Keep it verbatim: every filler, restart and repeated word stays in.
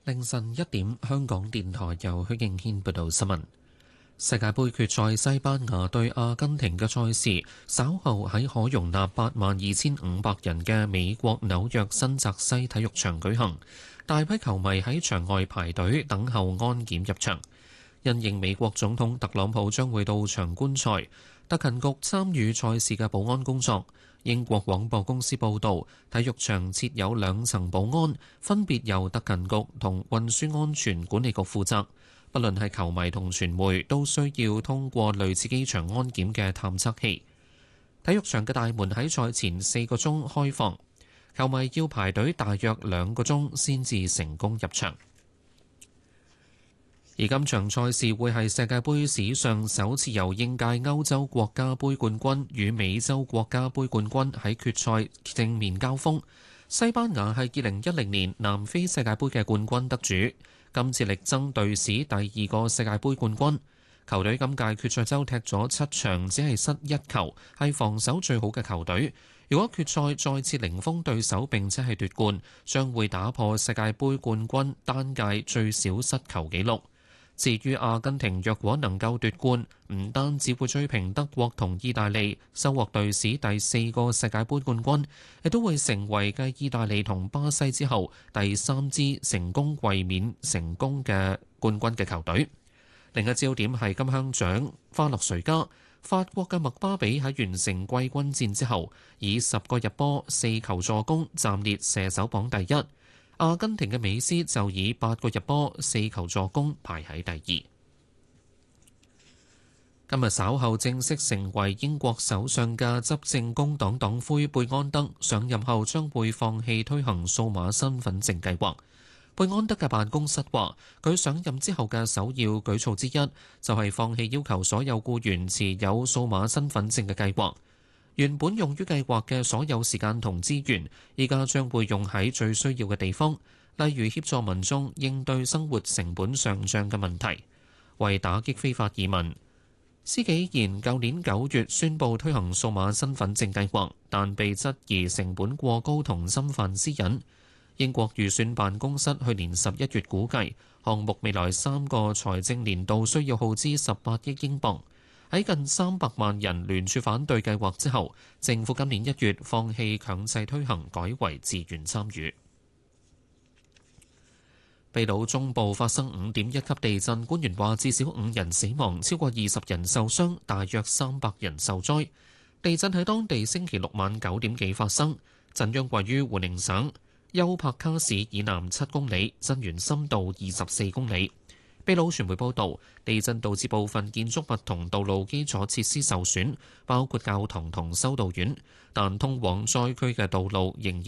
凌晨一點，香港電台由許敬軒報道新聞。世界盃決賽西班牙對阿根廷嘅賽事，稍後喺可容納八萬二千五百人嘅美國紐約新澤西體育場舉行。大批球迷喺場外排隊等候安檢入場。因應美國總統特朗普將會到場觀賽，特勤局參與賽事嘅保安工作。英國廣播公司報導，體育場設有兩層保安，分別由特勤局同運輸安全管理局負責。不論係球迷同傳媒，都需要通過類似機場安檢嘅探測器。體育場嘅大門喺賽前四個鐘開放，球迷要排隊大約兩個鐘先至成功入場。而今場賽事會係世界盃史上首次由應屆歐洲國家盃冠軍與美洲國家盃冠軍喺決賽正面交鋒。西班牙係二零一零年南非世界盃嘅冠軍得主，今次力爭隊史第二個世界盃冠軍。球隊今屆決賽周踢咗七場，只係失一球，係防守最好嘅球隊。如果決賽再次零封對手並且係奪冠，將會打破世界盃冠軍單屆最少失球紀錄。至於阿根廷，若果能夠奪冠，唔單止會追平德國同意大利，收穫隊史第四個世界盃冠軍，亦都會成為繼意大利同巴西之後第三支成功衛冕成功嘅冠軍嘅球隊。另一焦點係金靴獎花落誰家，法國嘅麥巴比喺完成季軍戰之後，以十個入波、四球助攻，暫列射手榜第一。阿根廷嘅美斯就以八個入波、四球助攻排喺第二。今日稍後正式成為英國首相嘅執政工黨黨魁貝安德上任後將會放棄推行數碼身份證計劃。貝安德嘅辦公室話，佢上任之後嘅首要舉措之一就係放棄要求所有僱員持有數碼身份證嘅計劃。原本用於計劃嘅所有時間同資源，依家將會用喺最需要嘅地方，例如協助民眾應對生活成本上漲嘅問題。為打擊非法移民，施紀賢舊年九月宣布推行數碼身份證計劃，但被質疑成本過高同侵犯私隱。英國預算辦公室去年十一月估計，項目未來三個財政年度需要耗資十八億英鎊。喺近三百萬人聯署反對計劃之後，政府今年一月放棄強制推行，改為自願參與。秘魯中部發生五點一級地震，官員話至少五人死亡，超過二十人受傷，大約三百人受災。地震喺當地星期六晚九點幾發生，震央位於湖寧省丘帕卡市以南七公里，震源深度二十四公里。秘魯傳媒報導，地震導致部分建築物同道路基礎設施受損，包括教堂同修道院，但通往災區嘅道路仍然